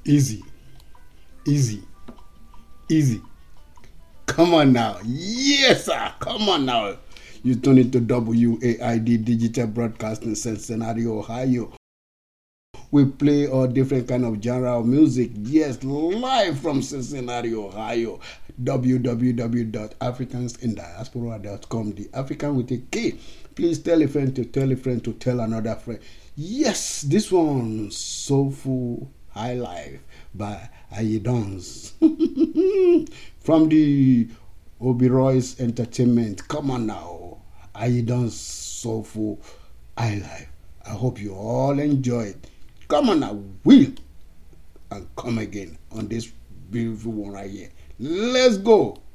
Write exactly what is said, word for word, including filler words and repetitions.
Easy, easy, easy. Come on now. Yes, sir. Come on now. You turn it to W A I D Digital Broadcasting, Cincinnati, Ohio. We play all different kind of genre of music. Yes, live from Cincinnati, Ohio. w w w dot africans in diaspora dot com. The African with a K. Please tell a friend to tell a friend to tell another friend. Yes, this one, Soulful High Life by Ayidons. From the Oberoy's Entertainment. Come on now. Ayidons Soulful High Life. I hope you all enjoy it. Come on now, will and come again on this beautiful one right here. Let's go.